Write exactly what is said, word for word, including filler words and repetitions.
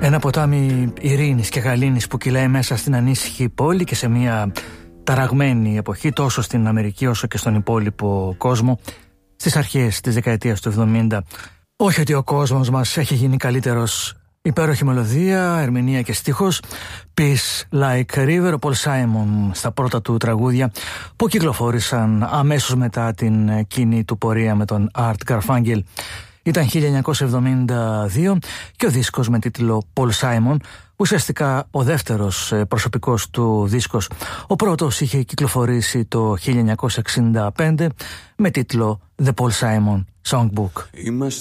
Ένα ποτάμι ειρήνης και γαλήνης που κυλάει μέσα στην ανήσυχη πόλη και σε μια ταραγμένη εποχή τόσο στην Αμερική όσο και στον υπόλοιπο κόσμο στις αρχές της δεκαετίας του εβδομήντα. Όχι ότι ο κόσμος μας έχει γίνει καλύτερος. Υπέροχη μελωδία, ερμηνεία και στίχος, Peace Like River, ο Paul Simon στα πρώτα του τραγούδια που κυκλοφόρησαν αμέσως μετά την κοινή του πορεία με τον Art Garfunkel. Ήταν χίλια εννιακόσια εβδομήντα δύο και ο δίσκος με τίτλο Paul Simon, ουσιαστικά ο δεύτερος προσωπικός του δίσκος. Ο πρώτος είχε κυκλοφορήσει το χίλια εννιακόσια εξήντα πέντε με τίτλο The Paul Simon Songbook. Είμαστε